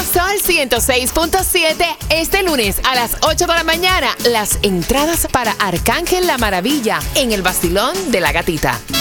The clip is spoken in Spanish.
Sol 106.7, este lunes a las 8 de la mañana, las entradas para Arcángel La Maravilla en el Bastilón de la Gatita.